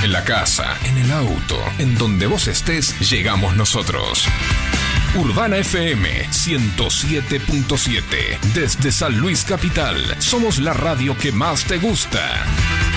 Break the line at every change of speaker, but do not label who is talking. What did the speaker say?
En la casa, en el auto, en donde vos estés, llegamos nosotros. Urbana FM 107.7. Desde San Luis Capital, somos la radio que más te gusta.